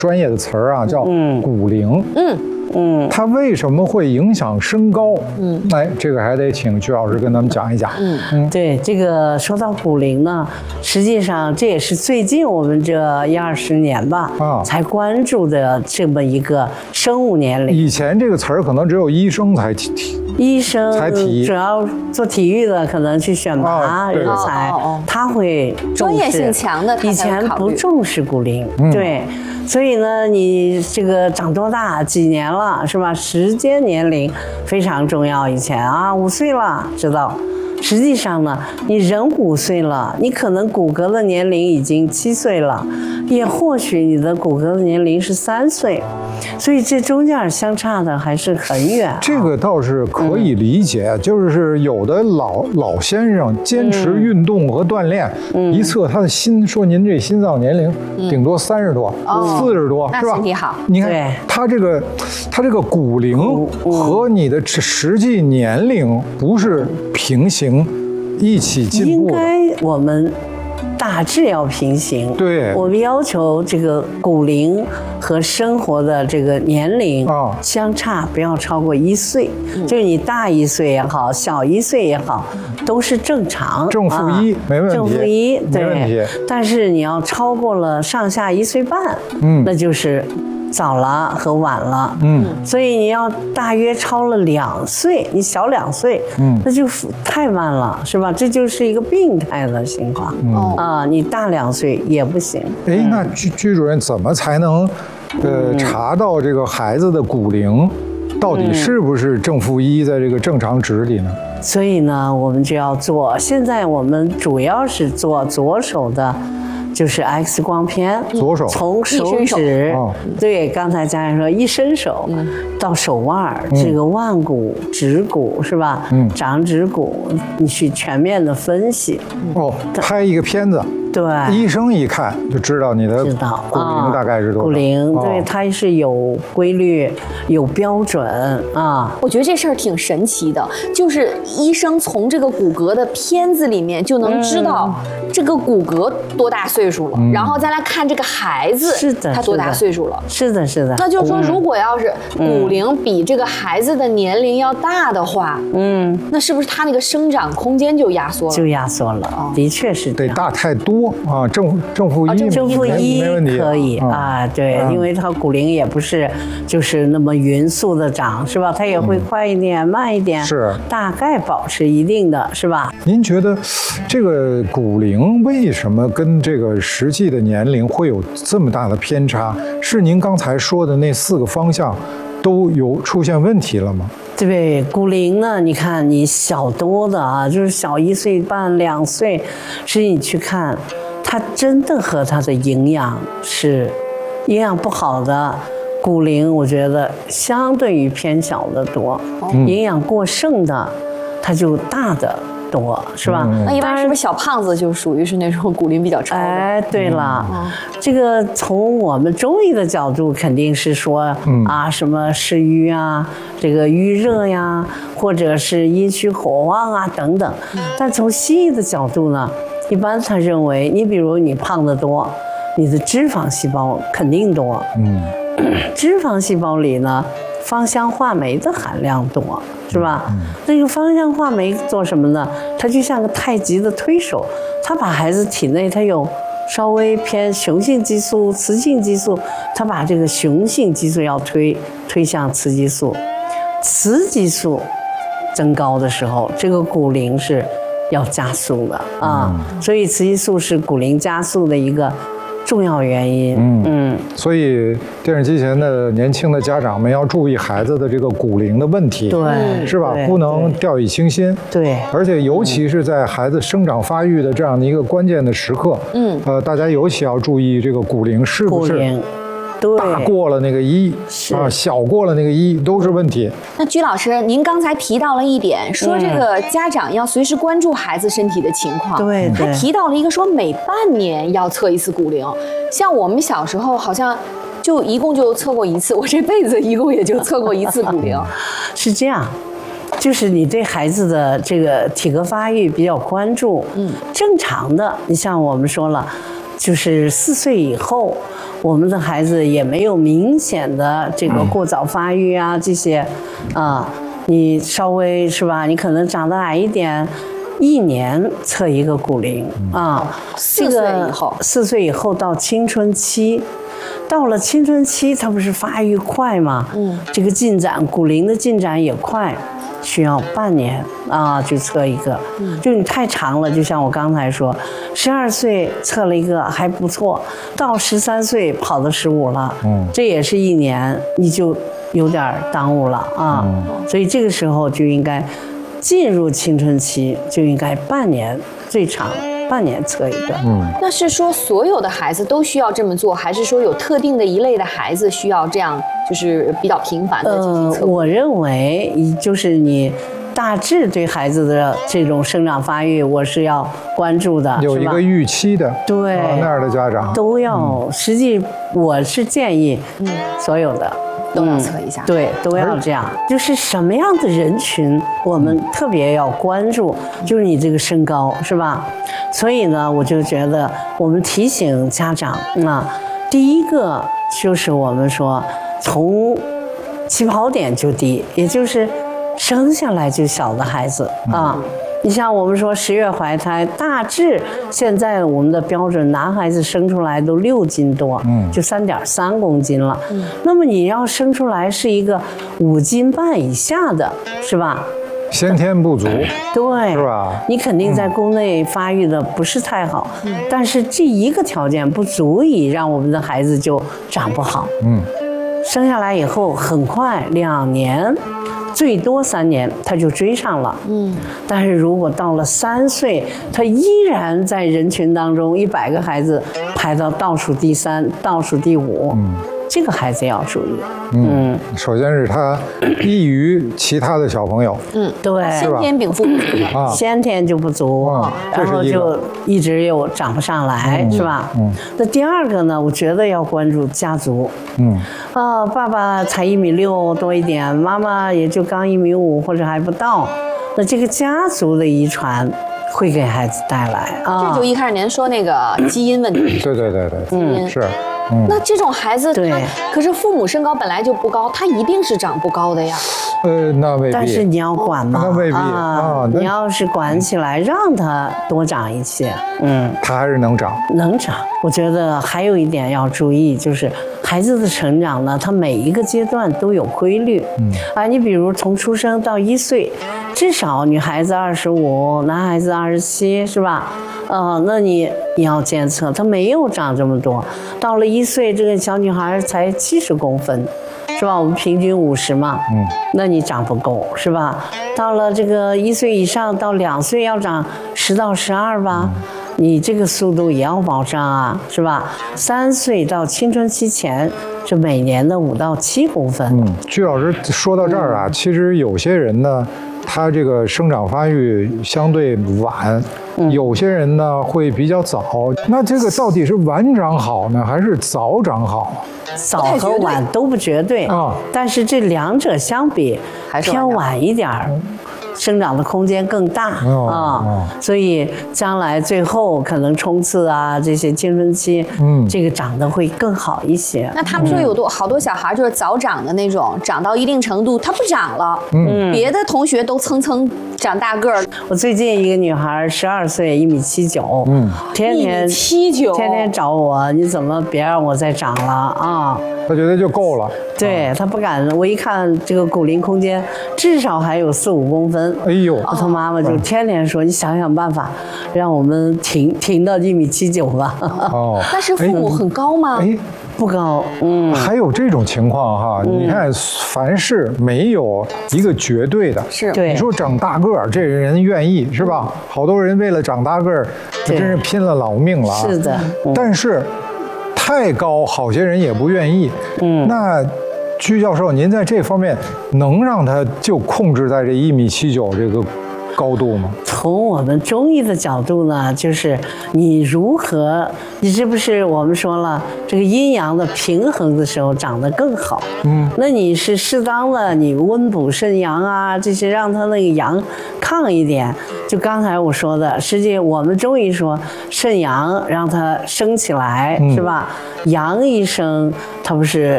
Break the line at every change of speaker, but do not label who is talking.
专业的词儿啊，叫骨龄。它为什么会影响身高？哎，这个还得请曲老师跟咱们讲一讲。
对，这个说到骨龄呢，实际上这也是最近我们这10-20年吧，才关注的这么一个生物年龄。
以前这个词儿可能只有医生才提，
医生才提，主要做体育的可能去选拔人才，他会
专业性强的，
以前不重视骨龄，对。所以呢，你这个长多大几年了，是吧？时间年龄非常重要。以前啊，5岁了，知道。实际上呢，你人5岁了，你可能骨骼的年龄已经7岁了，也或许你的骨骼的年龄是3岁，所以这中间相差的还是很远。
这个倒是可以理解，就是有的老先生坚持运动和锻炼，一测他的心，说您这心脏年龄顶多30多、40多，是吧？
身体好。
你看他这个骨龄和你的实际年龄不是平行。一起进步，
应该我们大致要平行。
对，
我们要求这个骨龄和生活的这个年龄相差不要超过1岁，就是你大1岁也好，小1岁也好，都是正常。
正负1没问题，
正负1
没问题。
但是你要超过了上下1岁半，那就是早了和晚了，所以你要大约超了2岁，你小2岁，那就太慢了，是吧？这就是一个病态的情况，你大2岁也不行。
哎，那居主任怎么才能，查到这个孩子的骨龄到底是不是正负1在这个正常值里呢？
所以呢，我们就要做，现在我们主要是做左手的。就是 X 光片，
左手
从手指，对，刚才家人说一伸手到手腕，这个腕骨、指骨是吧？掌指骨，你去全面的分析。
拍一个片子。
对，
医生一看就知道你的骨龄大概是多少。
骨龄，对，它是有规律、有标准啊。
我觉得这事儿挺神奇的，就是医生从这个骨骼的片子里面就能知道这个骨骼多大岁数了，然后再来看这个孩子
是的
他多大岁数了。
是的，是的。
那就是说，如果要是骨龄比这个孩子的年龄要大的话，那是不是他那个生长空间就压缩了？
就压缩了，的确是这样。
得大太多。正负1，
正负1
没问题，
可以啊，对，因为它骨龄也不是就是那么匀速的长，是吧？它也会快一点、慢一点，
是
大概保持一定的，是吧？
您觉得这个骨龄为什么跟这个实际的年龄会有这么大的偏差？是您刚才说的那4个方向都有出现问题了吗？
对，骨龄呢？你看你小多的啊，就是小1岁半、2岁，实际你去看，它真的和它的营养营养不好的骨龄，我觉得相对于偏小的多，营养过剩的，它就大的多，是吧？
那一般是不是小胖子就属于是那种骨龄比较超的？
哎，对了，这个从我们中医的角度肯定是说什么湿瘀啊，这个瘀热呀，或者是阴虚火旺啊等等。但从西医的角度呢，一般他认为，你比如你胖得多，你的脂肪细胞肯定多，脂肪细胞里呢，芳香化酶的含量多，是吧？那个芳香化酶做什么呢？它就像个太极的推手，它把孩子体内它有稍微偏雄性激素、雌性激素，它把这个雄性激素要推向雌激素，雌激素增高的时候，这个骨龄是要加速的啊。所以雌激素是骨龄加速的一个重要原因。
所以电视机前的年轻的家长们要注意孩子的这个骨龄的问题，
对，
是吧？不能掉以轻心。
对，
而且尤其是在孩子生长发育的这样的一个关键的时刻，大家尤其要注意这个骨龄是不是大过了那个1小过了那个1都是问题。
那居老师，您刚才提到了一点，说这个家长要随时关注孩子身体的情况，
对，
还提到了一个说每半年要测一次骨龄。像我们小时候好像就一共就测过1次，我这辈子一共也就测过1次骨龄。
是这样。就是你对孩子的这个体格发育比较关注，正常的，你像我们说了， 就是4岁以后，我们的孩子也没有明显的这个过早发育啊，这些，你稍微是吧，你可能长得矮一点，1年测一个骨龄啊。
4岁以后
，4岁以后到青春期。到了青春期，它不是发育快吗？这个进展，骨龄的进展也快，需要半年啊，就测一个。就你太长了，就像我刚才说，12岁测了一个还不错，到13岁跑到15了，这也是1年，你就有点耽误了啊。所以这个时候就应该进入青春期，就应该半年最长。半年测一个，
那是说所有的孩子都需要这么做，还是说有特定的一类的孩子需要这样，就是比较频繁的进行测？
我认为就是你大致对孩子的这种生长发育，我是要关注的，
有一个预期的，
对，
那样的家长
都要。实际我是建议，所有的。
都要测一下，
对，都要这样。就是什么样的人群，我们特别要关注，就是你这个身高，是吧？所以呢，我就觉得我们提醒家长第一个就是我们说从起跑点就低，也就是生下来就小的孩子你像我们说10月怀胎，大致现在我们的标准，男孩子生出来都6斤多，就3.3公斤了。那么你要生出来是一个5斤半以下的，是吧？
先天不足，
对，
是吧？
你肯定在宫内发育的不是太好，但是这一个条件不足以让我们的孩子就长不好。生下来以后很快2年。最多3年他就追上了，但是如果到了3岁，他依然在人群当中100个孩子排到倒数第3、倒数第5，这个孩子要注意。
首先是他异于其他的小朋友，
对，
先天禀赋不足
先天就不足，然后就一直又长不上来，是吧？那第二个呢，我觉得要关注家族。爸爸才1.6米多一点，妈妈也就刚1.5米或者还不到，那这个家族的遗传会给孩子带来
这就一开始您说那个基因问题。
对，是。
那这种孩子，可是父母身高本来就不高，他一定是长不高的呀。
那未必。
但是你要管嘛，
那未必
你要是管起来，让他多长一些，
他还是能长。
能长。我觉得还有一点要注意，就是孩子的成长呢，他每一个阶段都有规律。你比如从出生到1岁，至少女孩子25，男孩子27，是吧？那你要监测，他没有长这么多。到了1岁，这个小女孩才70公分，是吧？我们平均50嘛，那你长不够，是吧？到了这个1岁以上，到2岁要长10到12吧，你这个速度也要保障啊，是吧？3岁到青春期前，这每年的5到7公分。
居老师说到这儿其实有些人呢，他这个生长发育相对晚，有些人呢会比较早。那这个到底是晚长好呢，还是早长好？
早和晚都不绝对但是这两者相比，偏晚一点儿。生长的空间更大所以将来最后可能冲刺这些青春期，这个长得会更好一些。
那他们说有好多小孩就是早长的那种，长到一定程度他不长了，别的同学都蹭长大个儿。
我最近一个女孩12岁，1.79米，天天找我，你怎么别让我再长了
他觉得就够了，
对他不敢。我一看这个骨龄空间，至少还有4、5公分。
哎呦，
他妈妈就天天说：“你想想办法，让我们停到1.79米吧。”
但是父母很高吗？
不高。
还有这种情况你看，凡事没有一个绝对的。
是，
对。
你说长大个儿，这人愿意是吧？好多人为了长大个儿，真是拼了老命了。
是的。
但是太高，好些人也不愿意。那居教授，您在这方面能让他就控制在这1.79米这个高度吗？
从我们中医的角度呢，就是你如何，你这不是我们说了，这个阴阳的平衡的时候长得更好。那你是适当的，你温补肾阳啊，这些让它那个阳亢一点。就刚才我说的，实际我们中医说肾阳让它升起来，是吧？阳一升，它不是